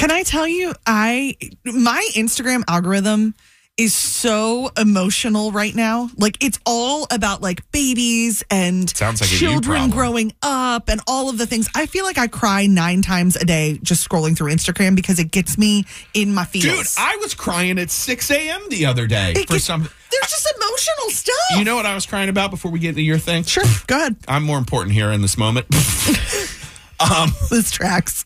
Can I tell you, my Instagram algorithm is so emotional right now. Like, it's all about like babies and Sounds like children growing up and all of the things. I feel like I cry 9 times a day just scrolling through Instagram because it gets me in my feels. Dude, I was crying at 6 a.m. the other day for something. There's just emotional stuff. You know what I was crying about before we get into your thing? Sure, go ahead. I'm more important here in this moment. This tracks.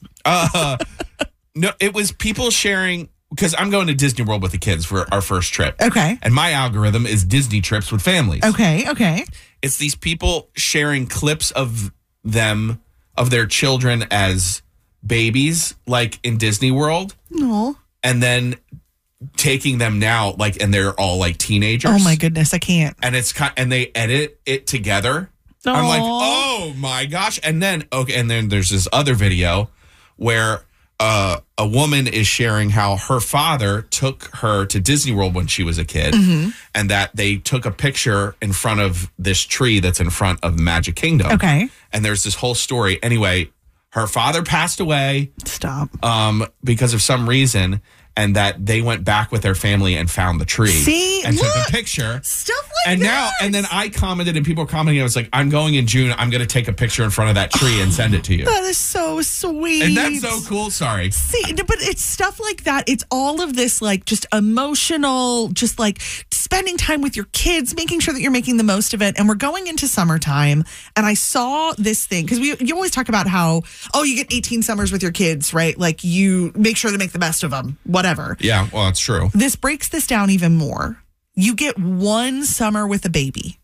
No, it was people sharing, because I'm going to Disney World with the kids for our first trip. Okay. And my algorithm is Disney trips with families. Okay. It's these people sharing clips of them, of their children as babies, like in Disney World. No. And then taking them now, like, and they're all like teenagers. Oh my goodness, I can't. And and they edit it together. Aww. I'm like, oh my gosh. And then there's this other video where a woman is sharing how her father took her to Disney World when she was a kid, and that they took a picture in front of this tree that's in front of Magic Kingdom. Okay. And there's this whole story. Anyway, her father passed away. Stop. Because of some reason, and that they went back with their family and found the tree. See? And Look, took a picture. Stuff like and that. And then I commented, and people were commenting. I was like, I'm going in June. I'm going to take a picture in front of that tree and send it to you. That is so sweet. And that's so cool. Sorry. See, but it's stuff like that. It's all of this, like, just emotional, just like spending time with your kids, making sure that you're making the most of it. And we're going into summertime, and I saw this thing, because you always talk about how, you get 18 summers with your kids, right? Like, you make sure to make the best of them, whatever. Yeah, well, that's true. This breaks this down even more. You get 1 summer with a baby,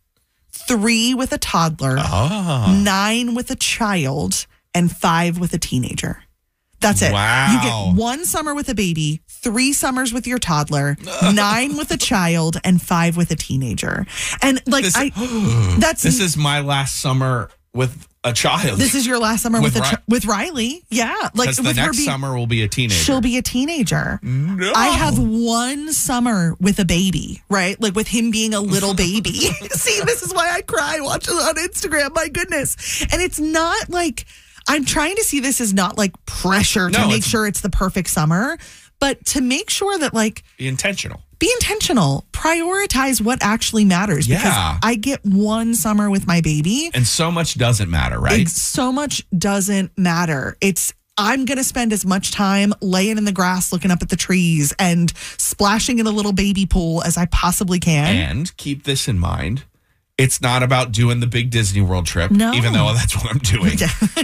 3 with a toddler, 9 with a child, and 5 with a teenager. That's it. Wow. You get 1 summer with a baby, 3 summers with your toddler, 9 with a child, and 5 with a teenager. And like, this is my last summer with a child. This is your last summer with Riley. Yeah. Like, because the next summer will be a teenager. She'll be a teenager. No. I have 1 summer with a baby, right? Like, with him being a little baby. See, this is why I cry watching on Instagram. My goodness. And it's not like, I'm trying to see this as not like pressure to make sure it's the perfect summer, but to make sure that, like, be intentional. Be intentional. Prioritize what actually matters. Yeah. Because I get 1 summer with my baby. And so much doesn't matter, right? So much doesn't matter. I'm going to spend as much time laying in the grass, looking up at the trees, and splashing in a little baby pool as I possibly can. And keep this in mind. It's not about doing the big Disney World trip, even though that's what I'm doing.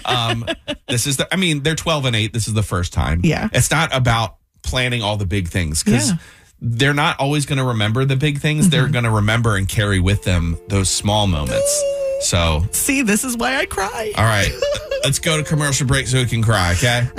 This is they're 12 and 8. This is the first time. Yeah. It's not about planning all the big things, because they're not always going to remember the big things. They're going to remember and carry with them those small moments. So, see, this is why I cry. All right, let's go to commercial break so we can cry, okay?